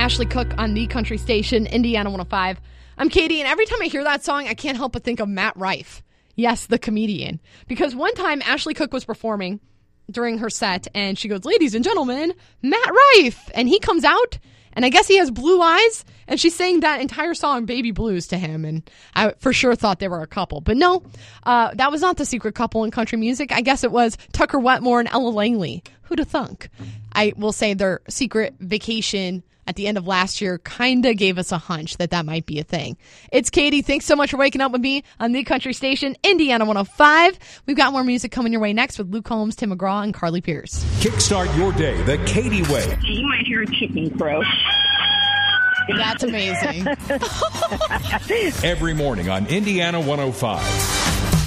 Ashley Cook on the country station, Indiana 105. I'm Katie, and every time I hear that song, I can't help but think of Matt Rife. Yes, the comedian. Because one time, Ashley Cook was performing during her set, and she goes, "Ladies and gentlemen, Matt Rife." And he comes out, and I guess he has blue eyes, and she sang that entire song, Baby Blues, to him. And I for sure thought they were a couple. But no, that was not the secret couple in country music. I guess it was Tucker Wetmore and Ella Langley. Who'da thunk? I will say their secret vacation at the end of last year kind of gave us a hunch that might be a thing. It's Katie. Thanks so much for waking up with me on the country station, Indiana 105. We've got more music coming your way next with Luke Combs, Tim McGraw, and Carly Pierce. Kickstart your day the Katie way. You might hear a chicken crow. That's amazing. Every morning on Indiana 105.